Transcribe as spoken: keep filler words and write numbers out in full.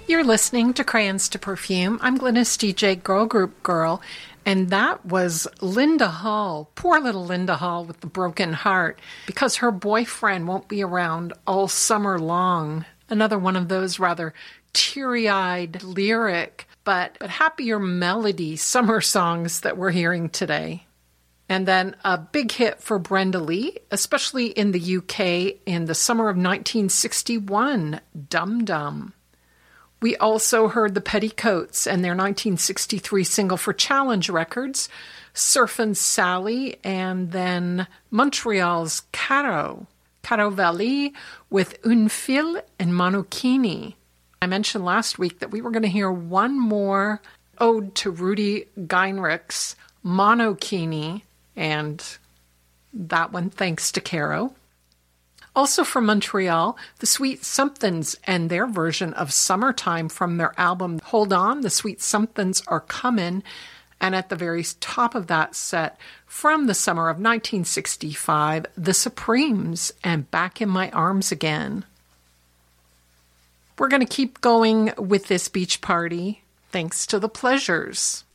You're listening to Crayons to Perfume. I'm Glynis D J, Girl Group Girl, and that was Linda Hall. Poor little Linda Hall with the broken heart, because her boyfriend won't be around all summer long. Another one of those rather teary-eyed, lyric, but, but happier melody summer songs that we're hearing today. And then a big hit for Brenda Lee, especially in the U K in the summer of nineteen sixty-one, Dum Dum. We also heard the Petticoats and their nineteen sixty-three single for Challenge Records, Surfin' Sally, and then Montreal's Caro, Caro Valli with Une Fille and Monokini. I mentioned last week that we were going to hear one more ode to Rudy Geinrich's Monokini, and that one thanks to Caro. Also from Montreal, the Sweet Somethings and their version of Summertime from their album Hold On, The Sweet Somethings Are Comin'. And at the very top of that set, from the summer of nineteen sixty-five, The Supremes and Back in My Arms Again. We're going to keep going with this beach party, thanks to The Pleasures.